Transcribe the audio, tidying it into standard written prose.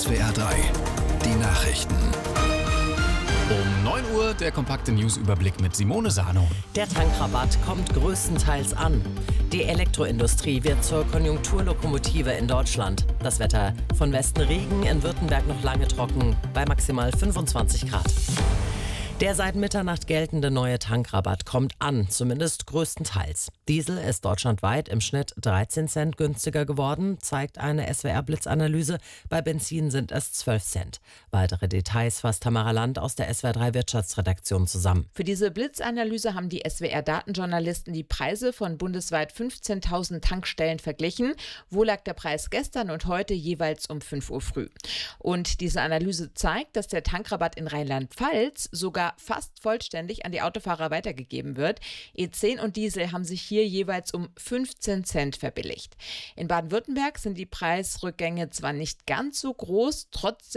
SWR 3, die Nachrichten. Um 9 Uhr der kompakte Newsüberblick mit Simone Sano. Der Tankrabatt kommt größtenteils an. Die Elektroindustrie wird zur Konjunkturlokomotive in Deutschland. Das Wetter: von Westen Regen, in Württemberg noch lange trocken, bei maximal 25 Grad. Der seit Mitternacht geltende neue Tankrabatt kommt an, zumindest größtenteils. Diesel ist deutschlandweit im Schnitt 13 Cent günstiger geworden, zeigt eine SWR-Blitzanalyse. Bei Benzin sind es 12 Cent. Weitere Details fasst Tamara Land aus der SWR 3 Wirtschaftsredaktion zusammen. Für diese Blitzanalyse haben die SWR-Datenjournalisten die Preise von bundesweit 15.000 Tankstellen verglichen. Wo lag der Preis gestern und heute jeweils um 5 Uhr früh? Und diese Analyse zeigt, dass der Tankrabatt in Rheinland-Pfalz sogar fast vollständig an die Autofahrer weitergegeben wird. E10 und Diesel haben sich hier jeweils um 15 Cent verbilligt. In Baden-Württemberg sind die Preisrückgänge zwar nicht ganz so groß, trotzdem